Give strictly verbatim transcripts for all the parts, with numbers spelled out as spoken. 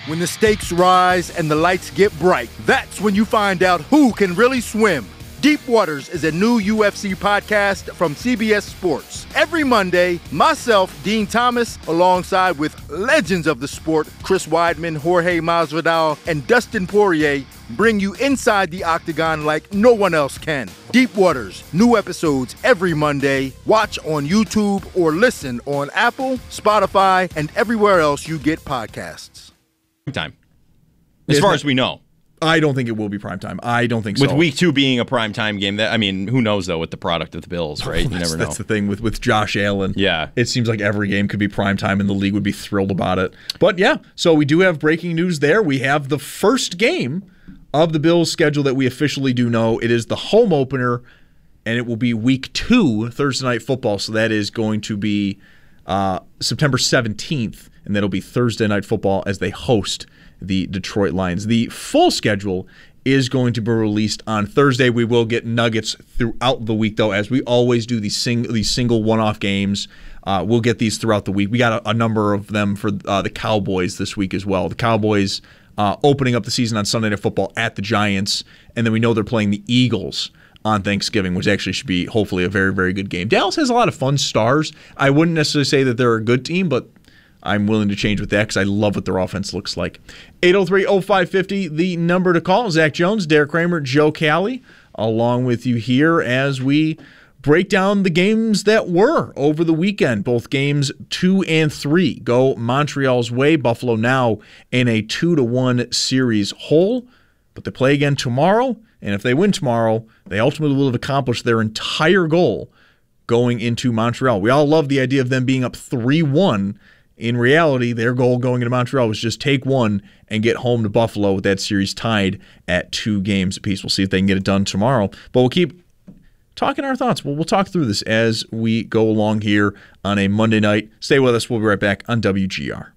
When the stakes rise and the lights get bright, that's when you find out who can really swim. Deep Waters is a new U F C podcast from C B S Sports. Every Monday, myself, Dean Thomas, alongside with legends of the sport, Chris Weidman, Jorge Masvidal, and Dustin Poirier, bring you inside the octagon like no one else can. Deep Waters, new episodes every Monday. Watch on YouTube or listen on Apple, Spotify, and everywhere else you get podcasts. Time. As Isn't far as we know. I don't think it will be primetime. I don't think so. With week two being a primetime game, that I mean, who knows, though, with the product of the Bills, right? You never know. That's the thing with, with Josh Allen. Yeah. It seems like every game could be primetime, and the league would be thrilled about it. But, yeah, so we do have breaking news there. We have the first game of the Bills' schedule that we officially do know. It is the home opener, and it will be week two, Thursday Night Football. So that is going to be uh, September seventeenth, and that'll be Thursday Night Football as they host the Detroit Lions. The full schedule is going to be released on Thursday. We will get nuggets throughout the week, though, as we always do these, sing- these single one-off games. Uh, we'll get these throughout the week. We got a, a number of them for uh, the Cowboys this week as well. The Cowboys uh, opening up the season on Sunday Night Football at the Giants, and then we know they're playing the Eagles on Thanksgiving, which actually should be hopefully a very, very good game. Dallas has a lot of fun stars. I wouldn't necessarily say that they're a good team, but I'm willing to change with that because I love what their offense looks like. eight oh three oh five five oh, the number to call. Zach Jones, Derek Kramer, Joe Cali, along with you here as we break down the games that were over the weekend. Both games two and three go Montreal's way. Buffalo now in a two to one series hole, but they play again tomorrow, and if they win tomorrow, they ultimately will have accomplished their entire goal going into Montreal. We all love the idea of them being up three one. In reality, their goal going into Montreal was just take one and get home to Buffalo with that series tied at two games apiece. We'll see if they can get it done tomorrow. But we'll keep talking our thoughts. We'll, we'll talk through this as we go along here on a Monday night. Stay with us. We'll be right back on W G R.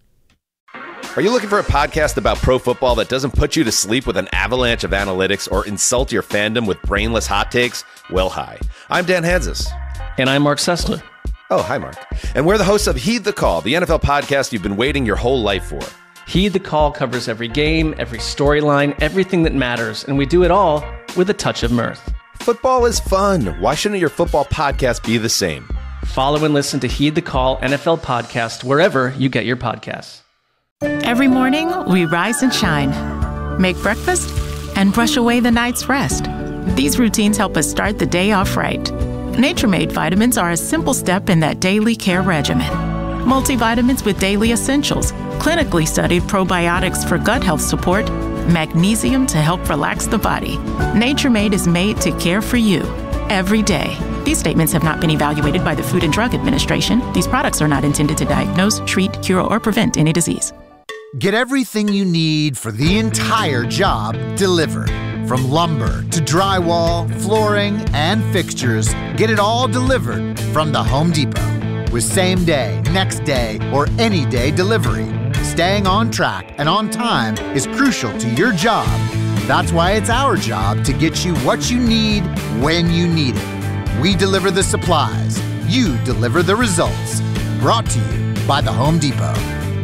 Are you looking for a podcast about pro football that doesn't put you to sleep with an avalanche of analytics or insult your fandom with brainless hot takes? Well, hi. I'm Dan Hansis. And I'm Mark Sessler. Oh, hi, Mark. And we're the hosts of Heed the Call, the N F L podcast you've been waiting your whole life for. Heed the Call covers every game, every storyline, everything that matters, and we do it all with a touch of mirth. Football is fun. Why shouldn't your football podcast be the same? Follow and listen to Heed the Call N F L podcast wherever you get your podcasts. Every morning, we rise and shine, make breakfast, and brush away the night's rest. These routines help us start the day off right. Nature Made vitamins are a simple step in that daily care regimen. Multivitamins with daily essentials, clinically studied probiotics for gut health support, magnesium to help relax the body. Nature Made is made to care for you every day. These statements have not been evaluated by the Food and Drug Administration. These products are not intended to diagnose, treat, cure, or prevent any disease. Get everything you need for the entire job delivered. From lumber to drywall, flooring, and fixtures, get it all delivered from the Home Depot. With same day, next day, or any day delivery, staying on track and on time is crucial to your job. That's why it's our job to get you what you need when you need it. We deliver the supplies. You deliver the results. Brought to you by the Home Depot.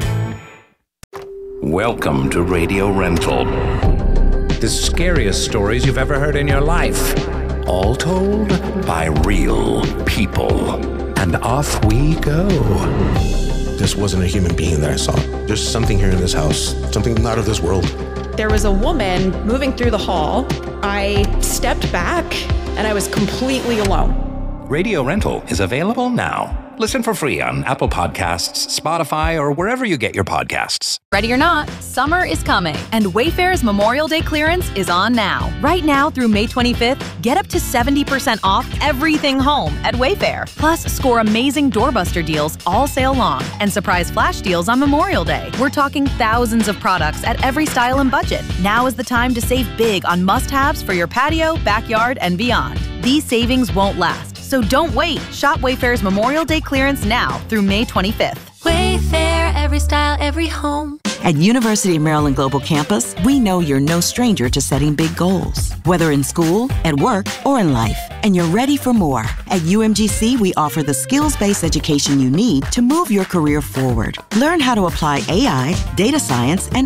Welcome to Radio Rental. The scariest stories you've ever heard in your life. All told by real people. And off we go. This wasn't a human being that I saw. There's something here in this house. Something not of this world. There was a woman moving through the hall. I stepped back and I was completely alone. Radio Rental is available now. Listen for free on Apple Podcasts, Spotify, or wherever you get your podcasts. Ready or not, summer is coming, and Wayfair's Memorial Day clearance is on now. Right now through May twenty-fifth, get up to seventy percent off everything home at Wayfair. Plus, score amazing doorbuster deals all sale long and surprise flash deals on Memorial Day. We're talking thousands of products at every style and budget. Now is the time to save big on must-haves for your patio, backyard, and beyond. These savings won't last. So don't wait. Shop Wayfair's Memorial Day clearance now through May twenty-fifth. Wayfair, every style, every home. At University of Maryland Global Campus, we know you're no stranger to setting big goals, whether in school, at work, or in life, and you're ready for more. At U M G C, we offer the skills-based education you need to move your career forward. Learn how to apply A I, data science, and